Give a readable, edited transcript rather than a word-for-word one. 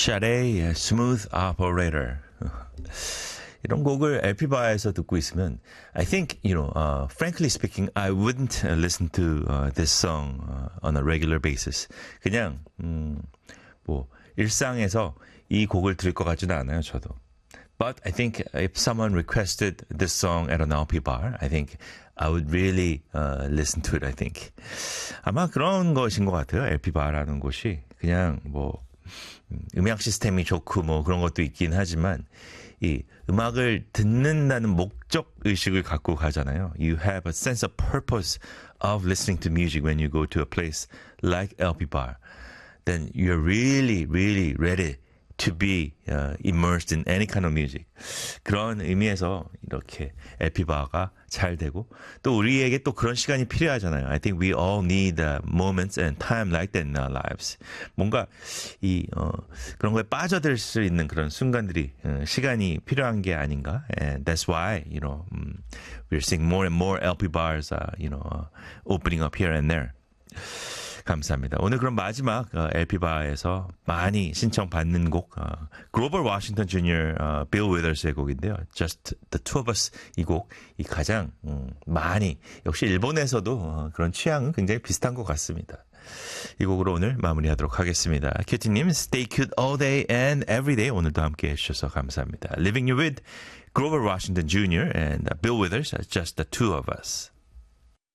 Sade, Smooth Operator. 이런 곡을 LP바에서 듣고 있으면 I think, frankly speaking, I wouldn't listen to this song on a regular basis. 그냥 일상에서 이 곡을 들을 것 같지는 않아요, 저도. But I think if someone requested this song at an LP bar, I think I would really listen to it, I think. 아마 그런 것인 것 같아요, LP 바라는 곳이. 그냥 음향 시스템이 좋고 그런 것도 있긴 하지만 이 음악을 듣는다는 목적 의식을 갖고 가잖아요. You have a sense of purpose of listening to music when you go to a place like LP bar. Then you're really, really ready to be immersed in any kind of music. 그런 의미에서 이렇게 LP 바가 잘 되고 또 우리에게 또 그런 시간이 필요하잖아요. I think we all need moments and time like that in our lives. 뭔가 그런 거에 빠져들 수 있는 그런 순간들이 시간이 필요한 게 아닌가. And that's why we're seeing more and more LP bars opening up here and there. 감사합니다. 오늘 그럼 마지막 LP바에서 많이 신청받는 곡 글로벌 워싱턴 주니어 빌 위더스의 곡인데요. Just the Two of Us 이 곡이 가장 많이 역시 일본에서도 그런 취향은 굉장히 비슷한 것 같습니다. 이 곡으로 오늘 마무리하도록 하겠습니다. 큐티님 Stay cute all day and every day 오늘도 함께 해주셔서 감사합니다. Living You with Grover Washington Jr. and Bill Withers Just the Two of Us.